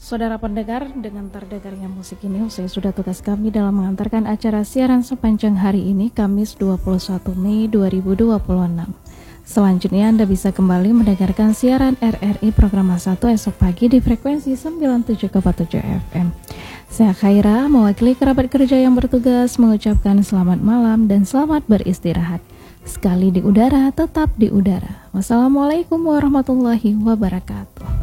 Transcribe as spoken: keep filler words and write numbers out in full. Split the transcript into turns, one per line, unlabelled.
Saudara pendengar, dengan terdengarnya musik ini, usai sudah tugas kami dalam mengantarkan acara siaran sepanjang hari ini, Kamis dua puluh satu Mei dua ribu dua puluh enam. Selanjutnya Anda bisa kembali mendengarkan siaran R R I Program satu esok pagi di frekuensi sembilan puluh tujuh koma tujuh F M. Saya Khaira, mewakili kerabat kerja yang bertugas, mengucapkan selamat malam dan selamat beristirahat. Sekali di udara, tetap di udara. Wassalamualaikum warahmatullahi wabarakatuh.